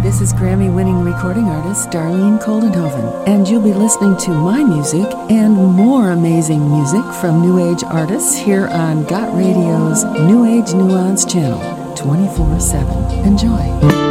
this is Grammy-winning recording artist Darlene Koldenhoven, and you'll be listening to my music and more amazing music from New Age artists here on Got Radio's New Age Nuance channel, 24/7. Enjoy.